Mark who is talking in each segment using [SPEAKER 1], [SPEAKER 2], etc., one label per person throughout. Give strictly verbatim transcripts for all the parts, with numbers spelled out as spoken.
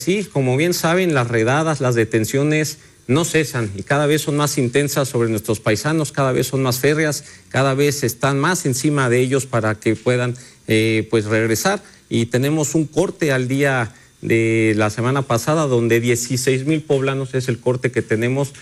[SPEAKER 1] Sí, como bien saben, las redadas, las detenciones no cesan y cada vez son más intensas sobre nuestros paisanos, cada vez son más férreas, cada vez están más encima de ellos para que puedan eh, pues regresar. Y tenemos un corte al día de la semana pasada donde dieciséis mil poblanos es el corte que tenemos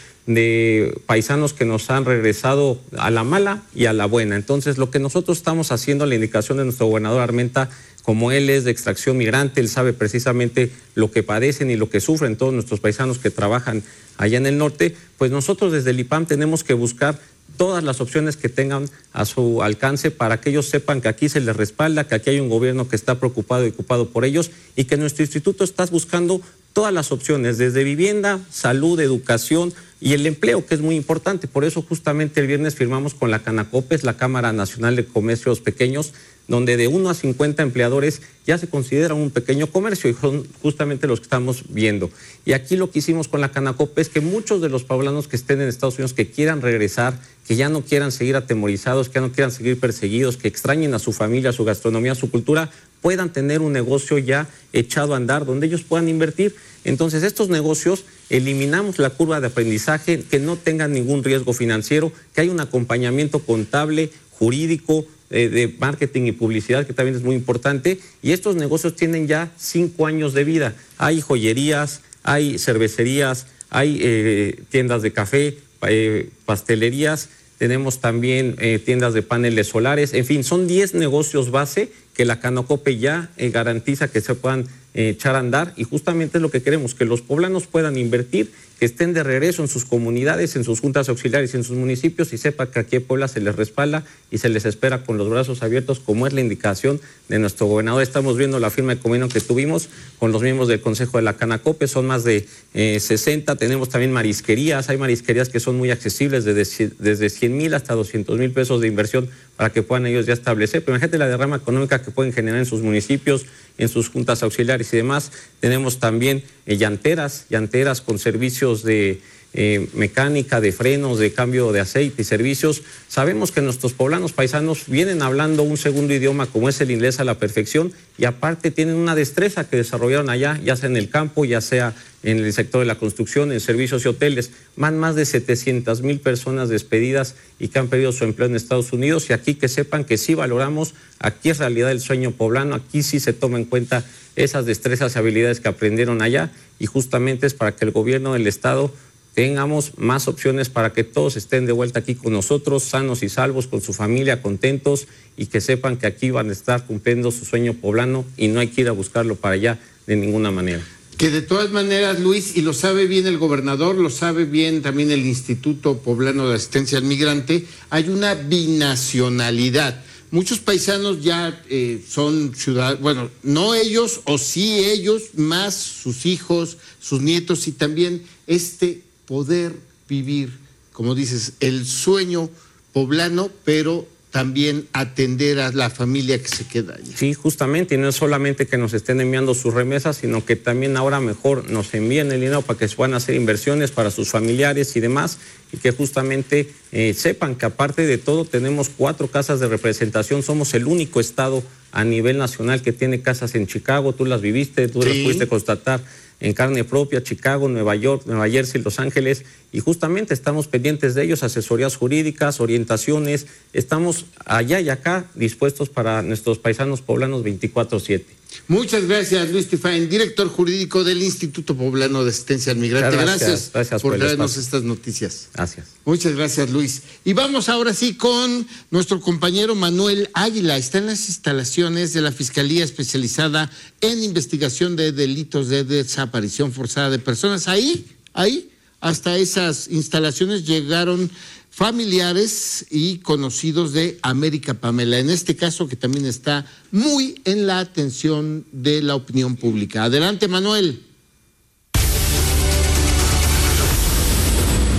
[SPEAKER 1] de paisanos que nos han regresado a la mala y a la buena. Entonces, lo que nosotros estamos haciendo, la indicación de nuestro gobernador Armenta, como él es de extracción migrante, él sabe precisamente lo que padecen y lo que sufren todos nuestros paisanos que trabajan allá en el norte, pues nosotros desde el I P A M tenemos que buscar todas las opciones que tengan a su alcance para que ellos sepan que aquí se les respalda, que aquí hay un gobierno que está preocupado y ocupado por ellos y que nuestro instituto está buscando todas las opciones, desde vivienda, salud, educación y el empleo, que es muy importante. Por eso justamente el viernes firmamos con la Canacopes, la Cámara Nacional de Comercios Pequeños, donde de uno a cincuenta empleadores ya se considera un pequeño comercio y son justamente los que estamos viendo. Y aquí lo que hicimos con la Canacopes es que muchos de los poblanos que estén en Estados Unidos, que quieran regresar, que ya no quieran seguir atemorizados, que ya no quieran seguir perseguidos, que extrañen a su familia, a su gastronomía, a su cultura, puedan tener un negocio ya echado a andar donde ellos puedan invertir. Entonces, estos negocios eliminamos la curva de aprendizaje, que no tengan ningún riesgo financiero, que haya un acompañamiento contable, jurídico, eh, de marketing y publicidad, que también es muy importante. Y estos negocios tienen ya cinco años de vida. Hay joyerías, hay cervecerías, hay eh, tiendas de café, eh, pastelerías, tenemos también eh, tiendas de paneles solares, en fin, son diez negocios base que la Canacope ya eh, garantiza que se puedan eh, echar a andar, y justamente es lo que queremos, que los poblanos puedan invertir, que estén de regreso en sus comunidades, en sus juntas auxiliares, en sus municipios, y sepa que aquí en Puebla se les respalda y se les espera con los brazos abiertos, como es la indicación de nuestro gobernador. Estamos viendo la firma de convenio que tuvimos con los miembros del Consejo de la Canacope, son más de eh, sesenta, tenemos también marisquerías, hay marisquerías que son muy accesibles, desde, desde cien mil hasta doscientos mil pesos de inversión para que puedan ellos ya establecer. Pero imagínate la derrama económica que pueden generar en sus municipios, en sus juntas auxiliares y demás. Tenemos también eh, llanteras, llanteras con servicios de eh, mecánica, de frenos, de cambio de aceite y servicios. Sabemos que nuestros poblanos paisanos vienen hablando un segundo idioma como es el inglés a la perfección, y aparte tienen una destreza que desarrollaron allá, ya sea en el campo, ya sea en el sector de la construcción, en servicios y hoteles. Van más de setecientas mil personas despedidas y que han perdido su empleo en Estados Unidos, y aquí que sepan que sí valoramos, aquí es realidad el sueño poblano, aquí sí se toma en cuenta esas destrezas y habilidades que aprendieron allá, y justamente es para que el gobierno del estado tengamos más opciones para que todos estén de vuelta aquí con nosotros, sanos y salvos, con su familia, contentos, y que sepan que aquí van a estar cumpliendo su sueño poblano y no hay que ir a buscarlo para allá de ninguna manera.
[SPEAKER 2] Que de todas maneras, Luis, y lo sabe bien el gobernador, lo sabe bien también el Instituto Poblano de Asistencia al Migrante, hay una binacionalidad. Muchos paisanos ya eh, son ciudadanos, bueno, no ellos, o sí ellos, más sus hijos, sus nietos, y también este poder vivir, como dices, el sueño poblano, pero también atender a la familia que se queda allá.
[SPEAKER 1] Sí, justamente, y no es solamente que nos estén enviando sus remesas, sino que también ahora mejor nos envíen el dinero para que se puedan hacer inversiones para sus familiares y demás, y que justamente eh, sepan que aparte de todo tenemos cuatro casas de representación, somos el único estado a nivel nacional que tiene casas en Chicago, tú las viviste, tú sí las pudiste constatar en carne propia, Chicago, Nueva York, Nueva Jersey, Los Ángeles, y justamente estamos pendientes de ellos, asesorías jurídicas, orientaciones, estamos allá y acá dispuestos para nuestros paisanos poblanos veinticuatro siete.
[SPEAKER 2] Muchas gracias, Luis Tifain, director jurídico del Instituto Poblano de Asistencia al Migrante. Gracias, gracias, gracias por, por traernos estas noticias.
[SPEAKER 1] Gracias.
[SPEAKER 2] Muchas gracias, Luis. Y vamos ahora sí con nuestro compañero Manuel Águila. Está en las instalaciones de la Fiscalía Especializada en Investigación de Delitos de Desaparición Forzada de Personas. Ahí, ahí, hasta esas instalaciones llegaron familiares y conocidos de América Pamela, en este caso que también está muy en la atención de la opinión pública. Adelante, Manuel.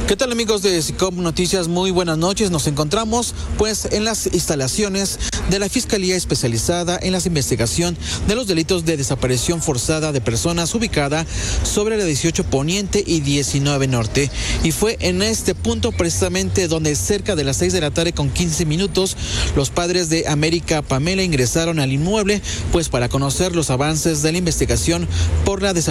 [SPEAKER 3] ¿Qué tal, amigos de SICOM Noticias? Muy buenas noches. Nos encontramos pues en las instalaciones de la Fiscalía Especializada en la Investigación de los Delitos de Desaparición Forzada de Personas, ubicada sobre la dieciocho Poniente y diecinueve Norte. Y fue en este punto precisamente donde cerca de las seis de la tarde con quince minutos los padres de América Pamela ingresaron al inmueble pues para conocer los avances de la investigación por la desaparición